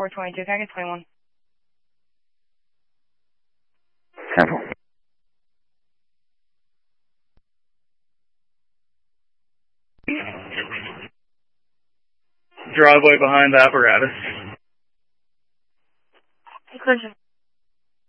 422. Can I get 21? Sample. Driveway behind the apparatus. Clinton.